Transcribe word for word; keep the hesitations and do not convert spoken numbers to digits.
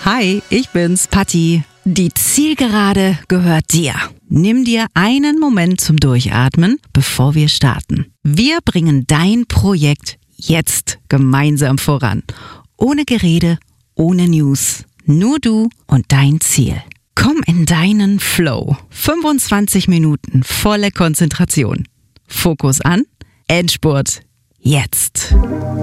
Hi, ich bin's, Patti. Die Zielgerade gehört dir. Nimm dir einen Moment zum Durchatmen, bevor wir starten. Wir bringen dein Projekt jetzt gemeinsam voran. Ohne Gerede, ohne News. Nur du und dein Ziel. Komm in deinen Flow. fünfundzwanzig Minuten volle Konzentration. Fokus an. Endspurt. Jetzt.